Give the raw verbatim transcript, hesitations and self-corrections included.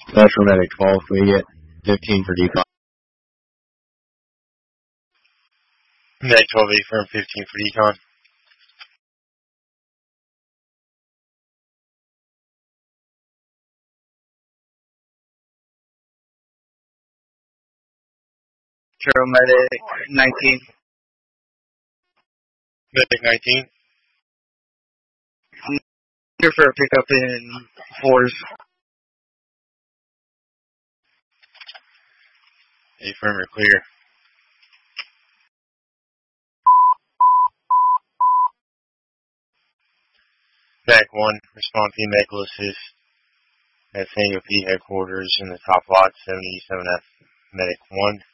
Special Medic twelve, we get fifteen for decon. Medic twelve, affirm fifteen for decon. Charles Medic nineteen. Medic nineteen. Here for a pickup in fours. Affirm, you're clear. Medic one, respond to medical assist at San Diego P headquarters in the top lot, seventy-seven F. Medic one.